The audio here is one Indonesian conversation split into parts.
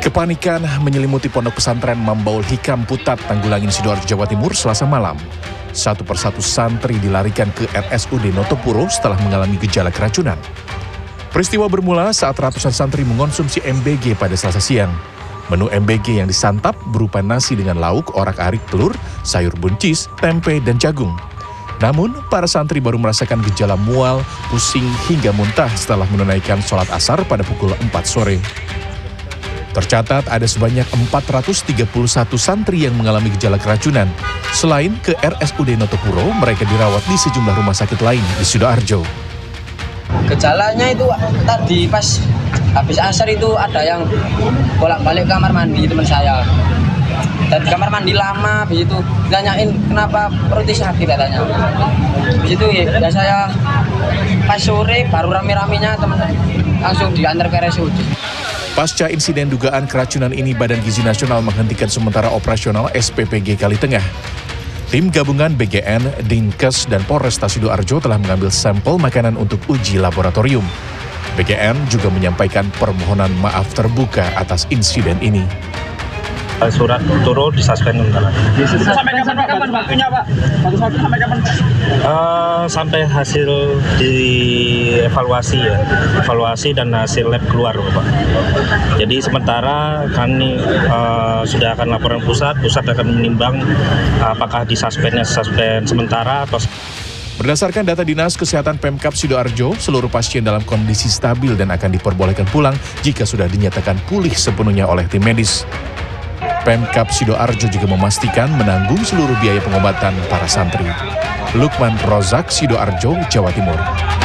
Kepanikan menyelimuti pondok pesantren Mambaul Hikam Putat, Tanggulangin, Sidoarjo, Jawa Timur, Selasa malam. Satu persatu santri dilarikan ke RSUD Notopuro setelah mengalami gejala keracunan. Peristiwa bermula saat ratusan santri mengonsumsi MBG pada Selasa siang. Menu MBG yang disantap berupa nasi dengan lauk, orak-arik, telur, sayur buncis, tempe, dan jagung. Namun, para santri baru merasakan gejala mual, pusing, hingga muntah setelah menunaikan sholat asar pada pukul 4 sore. Tercatat ada sebanyak 431 santri yang mengalami gejala keracunan. Selain ke RSUD Notopuro, mereka dirawat di sejumlah rumah sakit lain di Sidoarjo. Gejalanya itu tadi pas habis asar itu ada yang bolak-balik kamar mandi teman saya. Dan di kamar mandi lama, habis itu ditanyain kenapa perutnya sakit katanya. Habis itu ya saya pas sore baru rame-ramenya teman langsung diantar ke RSUD. Pasca insiden dugaan keracunan ini, Badan Gizi Nasional menghentikan sementara operasional SPPG Kalitengah. Tim gabungan BGN, Dinkes, dan Polresta Sidoarjo telah mengambil sampel makanan untuk uji laboratorium. BGN juga menyampaikan permohonan maaf terbuka atas insiden ini. Surat turun disuspend sementara. Sampai kapan waktunya, Pak? Waktu sampai kapan? Sampai hasil dievaluasi ya, evaluasi dan hasil lab keluar, Pak. Jadi sementara kami sudah akan laporan pusat akan menimbang apakah suspend sementara atau. Berdasarkan data Dinas Kesehatan Pemkab Sidoarjo, seluruh pasien dalam kondisi stabil dan akan diperbolehkan pulang jika sudah dinyatakan pulih sepenuhnya oleh tim medis. Pemkab Sidoarjo juga memastikan menanggung seluruh biaya pengobatan para santri. Lukman Rozak, Sidoarjo, Jawa Timur.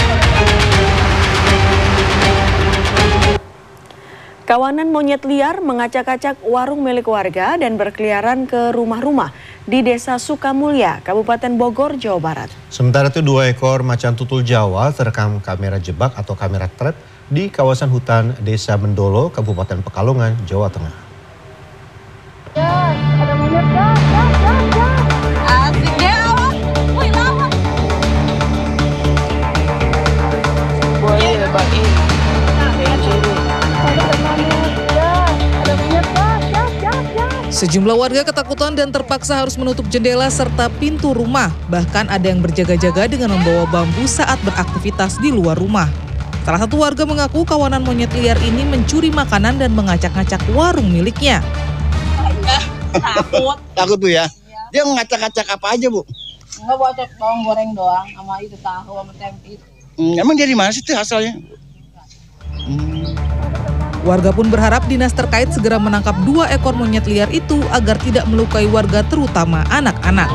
Kawanan monyet liar mengacak-acak warung milik warga dan berkeliaran ke rumah-rumah di Desa Sukamulya, Kabupaten Bogor, Jawa Barat. Sementara itu 2 ekor macan tutul Jawa terekam kamera jebak atau kamera trap di kawasan hutan Desa Mendolo, Kabupaten Pekalongan, Jawa Tengah. Ada monyet, asik ya, wih lama. Boleh bagi Sejumlah warga ketakutan dan terpaksa harus menutup jendela serta pintu rumah. Bahkan ada yang berjaga-jaga dengan membawa bambu saat beraktivitas di luar rumah. Salah satu warga mengaku kawanan monyet liar ini mencuri makanan dan mengacak-ngacak warung miliknya. Takut tuh ya? Dia ngacak-ngacak apa aja, Bu? Enggak, buat bawang goreng doang sama itu tahu sama tempe itu. Emang dia di mana sih tuh asalnya? Warga pun berharap dinas terkait segera menangkap 2 ekor monyet liar itu agar tidak melukai warga, terutama anak-anak.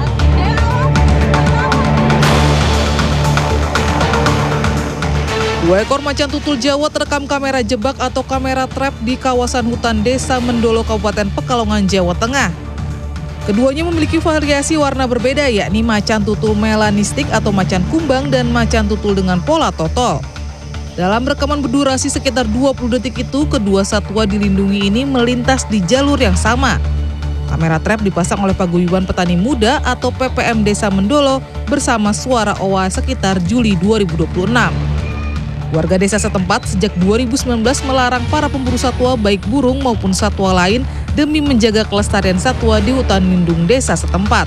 Dua ekor macan tutul Jawa terekam kamera jebak atau kamera trap di kawasan hutan Desa Mendolo, Kabupaten Pekalongan, Jawa Tengah. Keduanya memiliki variasi warna berbeda, yakni macan tutul melanistik atau macan kumbang dan macan tutul dengan pola totol. Dalam rekaman berdurasi sekitar 20 detik itu, kedua satwa dilindungi ini melintas di jalur yang sama. Kamera trap dipasang oleh Paguyuban Petani Muda atau PPM Desa Mendolo bersama Suara Owa sekitar Juli 2026. Warga desa setempat sejak 2019 melarang para pemburu satwa baik burung maupun satwa lain demi menjaga kelestarian satwa di hutan lindung desa setempat.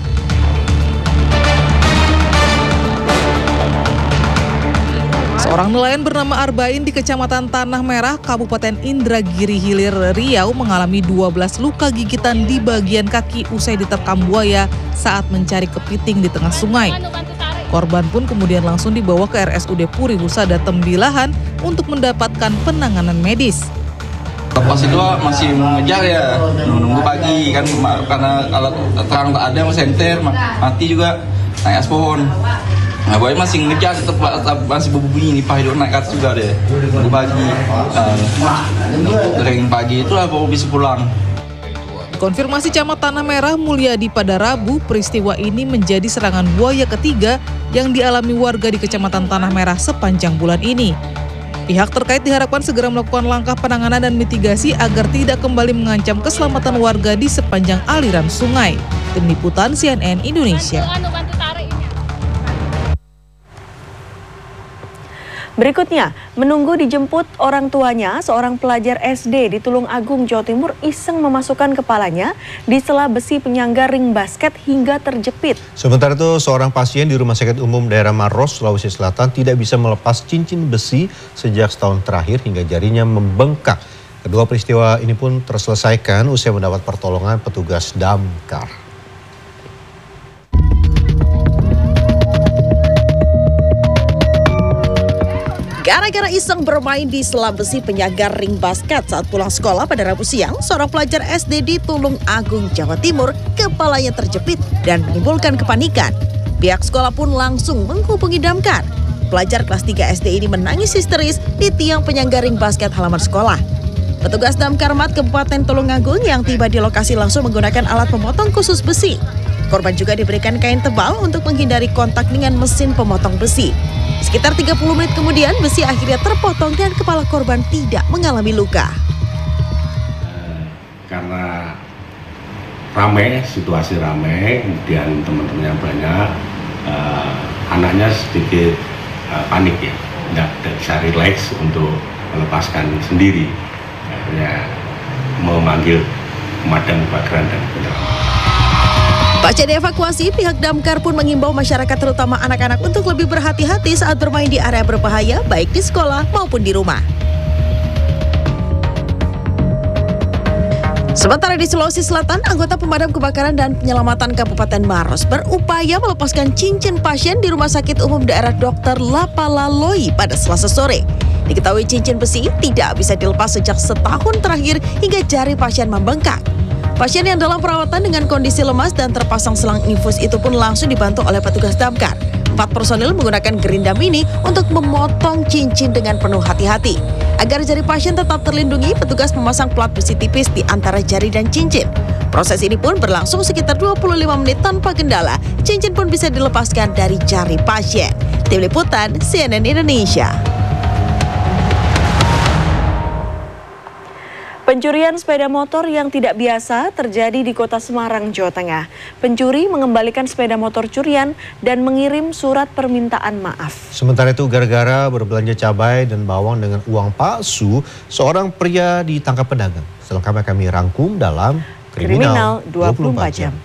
Seorang nelayan bernama Arbain di Kecamatan Tanah Merah, Kabupaten Indragiri Hilir, Riau mengalami 12 luka gigitan di bagian kaki usai diterkam buaya saat mencari kepiting di tengah sungai. Korban pun kemudian langsung dibawa ke RSUD Puri Husada Tembilahan untuk mendapatkan penanganan medis. Pas itu masih mengejar ya, nunggu pagi kan karena alat terang tak ada, senter mati juga naik atas pohon. Nah, boy masih ngejar, tetap masih berbunyi nih, pahit naik ke atas juga deh. Nunggu pagi, dari pagi itulah baru bisa pulang. Konfirmasi Camat Tanah Merah Mulyadi pada Rabu, peristiwa ini menjadi serangan buaya ketiga yang dialami warga di Kecamatan Tanah Merah sepanjang bulan ini. Pihak terkait diharapkan segera melakukan langkah penanganan dan mitigasi agar tidak kembali mengancam keselamatan warga di sepanjang aliran sungai. Tim Liputan CNN Indonesia. Berikutnya, menunggu dijemput orang tuanya, seorang pelajar SD di Tulung Agung, Jawa Timur iseng memasukkan kepalanya di sela besi penyangga ring basket hingga terjepit. Sementara itu, seorang pasien di Rumah Sakit Umum Daerah Maros, Sulawesi Selatan tidak bisa melepas cincin besi sejak setahun terakhir hingga jarinya membengkak. Kedua peristiwa ini pun terselesaikan usai mendapat pertolongan petugas damkar. Gara-gara iseng bermain di sela besi penyangga ring basket saat pulang sekolah pada Rabu siang, seorang pelajar SD di Tulung Agung, Jawa Timur, kepalanya terjepit dan menimbulkan kepanikan. Pihak sekolah pun langsung menghubungi damkar. Pelajar kelas 3 SD ini menangis histeris di tiang penyangga ring basket halaman sekolah. Petugas Damkar Mat Kabupaten Tulung Agung yang tiba di lokasi langsung menggunakan alat pemotong khusus besi. Korban juga diberikan kain tebal untuk menghindari kontak dengan mesin pemotong besi. Sekitar 30 menit kemudian, besi akhirnya terpotong dan kepala korban tidak mengalami luka. Karena ramai, situasi ramai, kemudian teman-temannya banyak, anaknya sedikit panik ya, tidak bisa rileks untuk melepaskan sendiri. Akhirnya memanggil pemadam kebakaran dan penyelamat. Pasca dievakuasi, pihak damkar pun mengimbau masyarakat terutama anak-anak untuk lebih berhati-hati saat bermain di area berbahaya baik di sekolah maupun di rumah. Sementara di Sulawesi Selatan, anggota pemadam kebakaran dan penyelamatan Kabupaten Maros berupaya melepaskan cincin pasien di Rumah Sakit Umum Daerah Dr. Lapalaloi pada Selasa sore. Diketahui cincin besi tidak bisa dilepas sejak setahun terakhir hingga jari pasien membengkak. Pasien yang dalam perawatan dengan kondisi lemas dan terpasang selang infus itu pun langsung dibantu oleh petugas damkar. 4 personil menggunakan gerinda mini untuk memotong cincin dengan penuh hati-hati. Agar jari pasien tetap terlindungi, petugas memasang plat besi tipis di antara jari dan cincin. Proses ini pun berlangsung sekitar 25 menit tanpa kendala. Cincin pun bisa dilepaskan dari jari pasien. Tim Liputan CNN Indonesia. Pencurian sepeda motor yang tidak biasa terjadi di Kota Semarang, Jawa Tengah. Pencuri mengembalikan sepeda motor curian dan mengirim surat permintaan maaf. Sementara itu, gara-gara berbelanja cabai dan bawang dengan uang palsu, seorang pria ditangkap pedagang. Selengkapnya kami rangkum dalam Kriminal 24 Jam.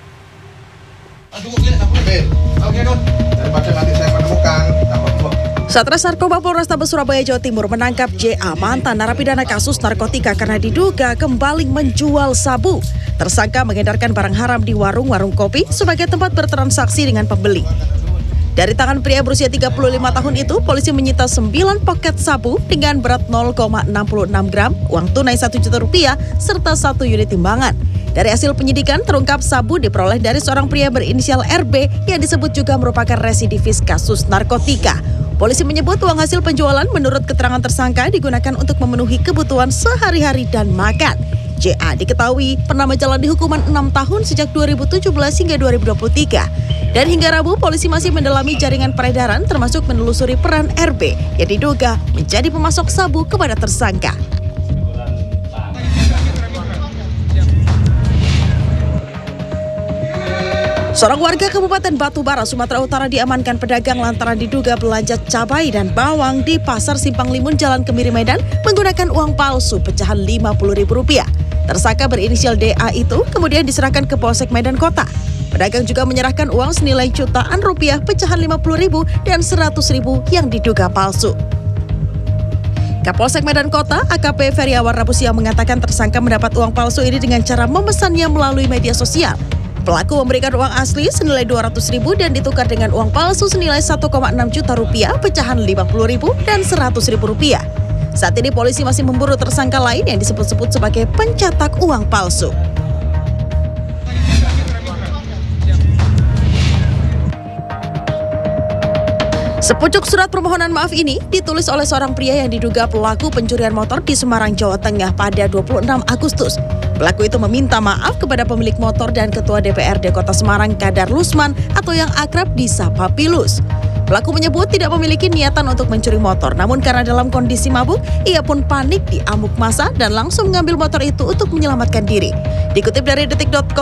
Satres Narkoba Polrestabes Surabaya, Jawa Timur menangkap JA, mantan narapidana kasus narkotika karena diduga kembali menjual sabu. Tersangka mengedarkan barang haram di warung-warung kopi sebagai tempat bertransaksi dengan pembeli. Dari tangan pria berusia 35 tahun itu, polisi menyita 9 poket sabu dengan berat 0,66 gram, uang tunai Rp1 juta, serta 1 unit timbangan. Dari hasil penyidikan, terungkap sabu diperoleh dari seorang pria berinisial RB yang disebut juga merupakan residivis kasus narkotika. Polisi menyebut uang hasil penjualan menurut keterangan tersangka digunakan untuk memenuhi kebutuhan sehari-hari dan makan. JA diketahui pernah menjalani hukuman 6 tahun sejak 2017 hingga 2023. Dan hingga Rabu, polisi masih mendalami jaringan peredaran termasuk menelusuri peran RB yang diduga menjadi pemasok sabu kepada tersangka. Seorang warga Kabupaten Batubara, Sumatera Utara diamankan pedagang lantaran diduga belanja cabai dan bawang di Pasar Simpang Limun, Jalan Kemiri, Medan menggunakan uang palsu pecahan Rp50.000. Tersangka berinisial DA itu kemudian diserahkan ke Polsek Medan Kota. Pedagang juga menyerahkan uang senilai jutaan rupiah pecahan Rp50.000 dan Rp100.000 yang diduga palsu. Kapolsek Medan Kota, AKP Feriawan Rabu siang mengatakan tersangka mendapat uang palsu ini dengan cara memesannya melalui media sosial. Pelaku memberikan uang asli senilai Rp200.000 dan ditukar dengan uang palsu senilai Rp1,6 juta pecahan Rp50.000 dan Rp100.000. Saat ini polisi masih memburu tersangka lain yang disebut-sebut sebagai pencetak uang palsu. Sepucuk surat permohonan maaf ini ditulis oleh seorang pria yang diduga pelaku pencurian motor di Semarang, Jawa Tengah pada 26 Agustus. Pelaku itu meminta maaf kepada pemilik motor dan Ketua DPRD Kota Semarang, Kadar Lusman, atau yang akrab disapa Pilus. Pelaku menyebut tidak memiliki niatan untuk mencuri motor, namun karena dalam kondisi mabuk, ia pun panik diamuk massa dan langsung mengambil motor itu untuk menyelamatkan diri. Dikutip dari detik.com,